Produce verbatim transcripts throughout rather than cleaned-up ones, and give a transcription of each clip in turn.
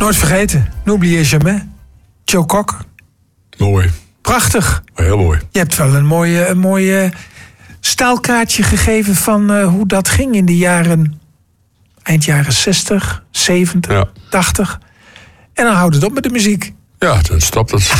Nooit vergeten. N'oubliez jamais. Joe Cocker. Mooi. Prachtig. Heel mooi. Je hebt wel een mooie, een mooie staalkaartje gegeven van uh, hoe dat ging in de jaren... eind jaren zestig, zeventig, ja. tachtig. En dan houdt het op met de muziek. Ja, dan stopt het.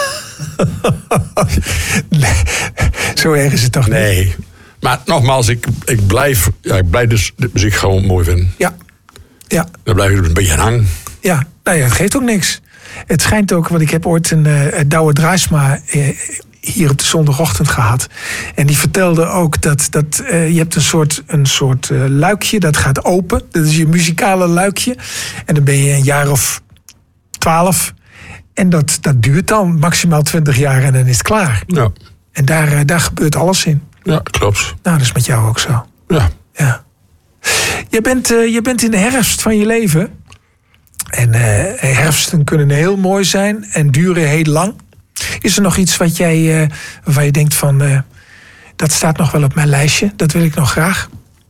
Nee, zo erg is het toch niet? Nee. Maar nogmaals, ik, ik, blijf, ja, ik blijf dus de muziek gewoon mooi vinden. Ja. Ja. Dan blijf ik dus een beetje aan hangen. Ja, nou ja, het geeft ook niks. Het schijnt ook, want ik heb ooit een uh, Douwe Draaisma uh, hier op de zondagochtend gehad. En die vertelde ook dat, dat uh, je hebt een soort, een soort uh, luikje, dat gaat open. Dat is je muzikale luikje. En dan ben je een jaar of twaalf. En dat, dat duurt dan maximaal twintig jaar en dan is het klaar. Ja. En daar, uh, daar gebeurt alles in. Ja, klopt. Nou, dat is met jou ook zo. Ja. Ja. Je bent, uh, je bent in de herfst van je leven. En uh, herfsten kunnen heel mooi zijn en duren heel lang. Is er nog iets wat jij, uh, waarvan je denkt van... Uh, dat staat nog wel op mijn lijstje, dat wil ik nog graag?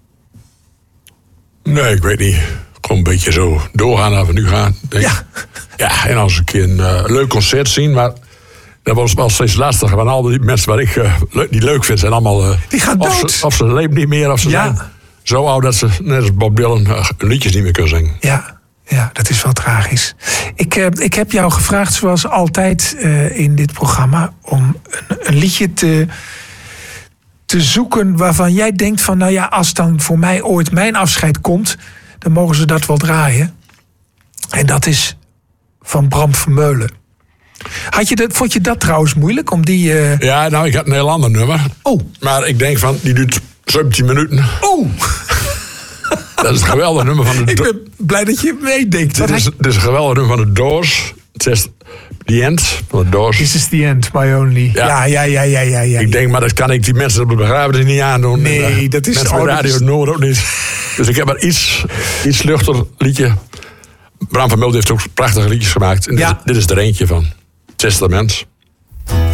Nee, ik weet niet. Gewoon een beetje zo doorgaan als we nu gaan. Denk. Ja. Ja, en als ik een uh, leuk concert zien, maar... Dat was wel steeds lastig, want al die mensen waar ik uh, die leuk vind, zijn allemaal... Uh, die gaan dood. Of ze, of ze leven niet meer, of ze ja. zijn zo oud dat ze, net als Bob Dylan, uh, liedjes niet meer kunnen zingen. Ja, ja, dat is wel tragisch. Ik, uh, ik heb jou gevraagd, zoals altijd uh, in dit programma... om een, een liedje te, te zoeken waarvan jij denkt van... nou ja, als dan voor mij ooit mijn afscheid komt... dan mogen ze dat wel draaien. En dat is van Bram Vermeulen. Had je dat, vond je dat trouwens moeilijk? Om die, uh... Ja, nou, ik had een heel ander nummer. Oh. Maar ik denk van, die duurt zeventien minuten. Oh. Dat is een geweldig nummer van de... Ik ben blij dat je meedenkt. Dit is, dit is een geweldig nummer van de Doors. Het is The End van de Doors. This is the end, my only. Ja, ja, ja, ja, ja. ja ik denk, maar dat kan ik die mensen op de begrafenis niet aandoen. Nee, en, uh, dat is... mensen op de radio Noord ook niet. Dus ik heb maar iets, iets luchter liedje. Bram van Mulder heeft ook prachtige liedjes gemaakt. En dit, ja. dit is er eentje van. Testament.